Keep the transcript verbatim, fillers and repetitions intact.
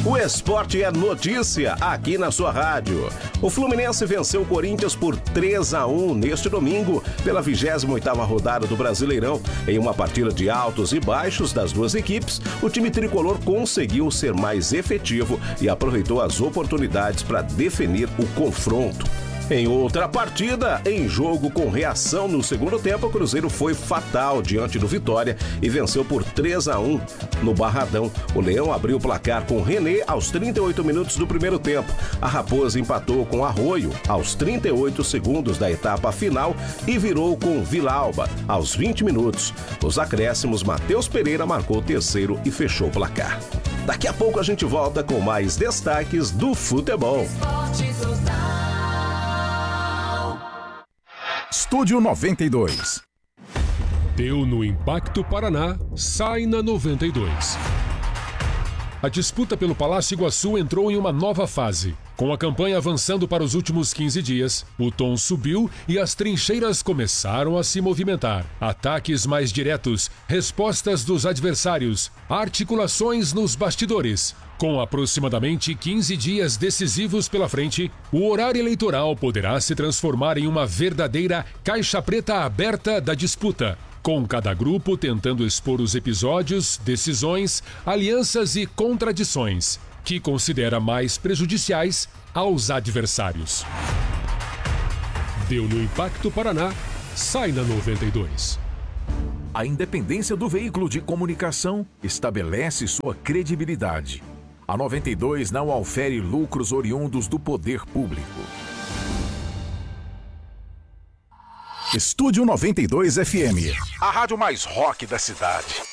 O esporte é notícia aqui na sua rádio. O Fluminense venceu o Corinthians por três a um neste domingo, pela vigésima oitava rodada do Brasileirão. Em uma partida de altos e baixos das duas equipes, o time tricolor conseguiu ser mais efetivo e aproveitou as oportunidades para definir o confronto. Em outra partida, em jogo com reação no segundo tempo, o Cruzeiro foi fatal diante do Vitória e venceu por três a um no Barradão. O Leão abriu o placar com René aos trinta e oito minutos do primeiro tempo. A Raposa empatou com Arroio aos trinta e oito segundos da etapa final e virou com Villalba aos vinte minutos. Nos acréscimos, Matheus Pereira marcou o terceiro e fechou o placar. Daqui a pouco a gente volta com mais destaques do futebol. Estúdio noventa e dois. Deu no Impacto Paraná, sai na noventa e dois. A disputa pelo Palácio Iguaçu entrou em uma nova fase. Com a campanha avançando para os últimos quinze dias, o tom subiu e as trincheiras começaram a se movimentar. Ataques mais diretos, respostas dos adversários, articulações nos bastidores. Com aproximadamente quinze dias decisivos pela frente, o horário eleitoral poderá se transformar em uma verdadeira caixa preta aberta da disputa, com cada grupo tentando expor os episódios, decisões, alianças e contradições que considera mais prejudiciais aos adversários. Deu no Impacto Paraná, sai na noventa e dois. A independência do veículo de comunicação estabelece sua credibilidade. A noventa e dois não aufere lucros oriundos do poder público. Estúdio noventa e dois F M. A rádio mais rock da cidade.